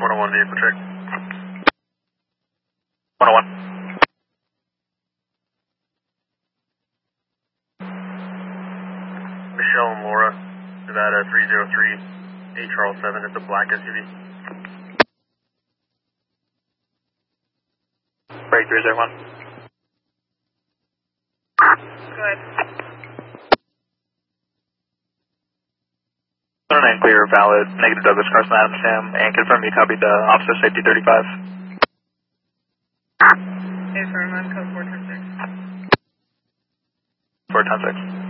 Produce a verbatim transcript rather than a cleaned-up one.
one oh one vehicle check. one oh one. Michelle and Laura, Nevada three zero three, eight Charles seven, it's a black S U V. Break three zero one. Good. nine clear, valid, negative Douglas, Carson Adams, Sam, and confirm you copied the officer safety thirty-five. Affirm on code four ten six. four ten six.